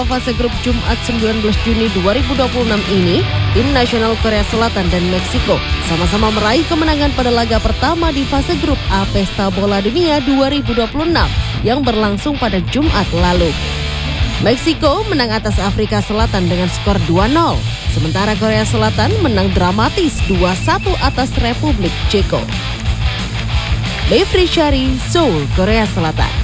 Fase grup Jumat 19 Juni 2026 ini, tim nasional Korea Selatan dan Meksiko sama-sama meraih kemenangan pada laga pertama di fase grup A Pesta Bola Dunia 2026 yang berlangsung pada Jumat lalu. Meksiko menang atas Afrika Selatan dengan skor 2-0, sementara Korea Selatan menang dramatis 2-1 atas Republik Ceko. Mevri Syari, Seoul, Korea Selatan.